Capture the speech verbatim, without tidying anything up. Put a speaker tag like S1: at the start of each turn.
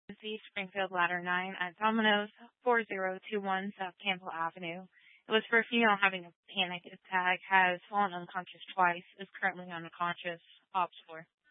S1: C Springfield Ladder nine at Domino's, four zero two one South Campbell Avenue. It was for a female having a panic attack, has fallen unconscious twice, is currently unconscious, ops for.